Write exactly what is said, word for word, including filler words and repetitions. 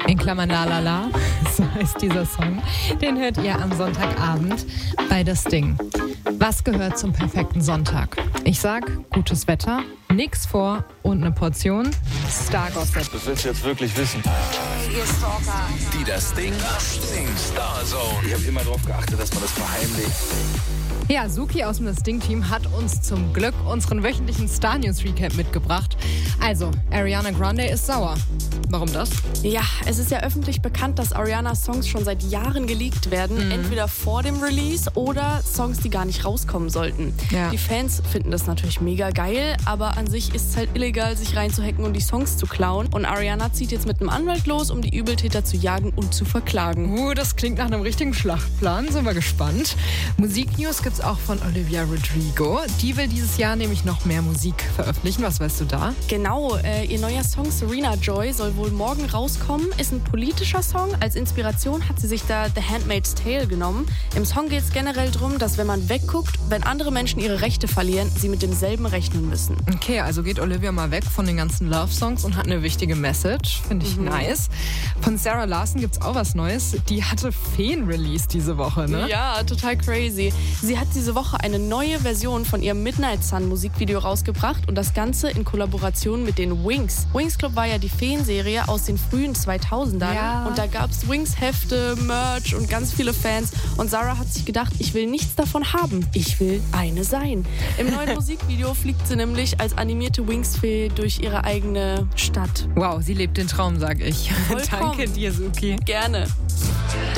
In Klammern La La La, so heißt dieser Song. Den hört ihr am Sonntagabend bei Das Ding. Was gehört zum perfekten Sonntag? Ich sag, gutes Wetter, nix vor und eine Portion Star-Gossip. Das willst du jetzt wirklich wissen. Die Das Ding Star Zone. Ich habe immer darauf geachtet, dass man das verheimlicht. Ja, Suki aus dem Das Ding-Team hat uns zum Glück unseren wöchentlichen Star News Recap mitgebracht. Also, Ariana Grande ist sauer. Warum das? Ja, es ist ja öffentlich bekannt, dass Arianas Songs schon seit Jahren geleakt werden. Mhm. Entweder vor dem Release oder Songs, die gar nicht rauskommen sollten. Ja. Die Fans finden das natürlich mega geil, aber an sich ist es halt illegal, sich reinzuhacken und die Songs zu klauen. Und Ariana zieht jetzt mit einem Anwalt los, um die Übeltäter zu jagen und zu verklagen. Uh, das klingt nach einem richtigen Schlachtplan. Sind wir gespannt. Musiknews gibt's auch von Olivia Rodrigo. Die will dieses Jahr nämlich noch mehr Musik veröffentlichen. Was weißt du da? Genau, äh, ihr neuer Song Serena Joy soll wohl morgen rauskommen. Ist ein politischer Song. Als Inspiration hat sie sich da The Handmaid's Tale genommen. Im Song geht es generell darum, dass wenn man wegguckt, wenn andere Menschen ihre Rechte verlieren, sie mit demselben rechnen müssen. Okay, also geht Olivia mal weg von den ganzen Love-Songs und hat eine wichtige Message. Finde ich mhm. nice. Von Sarah Larson gibt's auch was Neues. Die hatte Feen-Release diese Woche, ne? Ja, total crazy. Sie hat diese Woche eine neue Version von ihrem Midnight Sun Musikvideo rausgebracht und das Ganze in Kollaboration mit den Wings. Wings Club war ja die Feen-Serie aus den frühen zweitausendern ja. und da gab's Wings-Hefte, Merch und ganz viele Fans und Sarah hat sich gedacht, ich will nichts davon haben, ich will eine sein. Im neuen Musikvideo fliegt sie nämlich als animierte Wings-Fee durch ihre eigene Stadt. Wow, sie lebt den Traum, sag ich. Vollkommen. Danke dir, Suki. Gerne.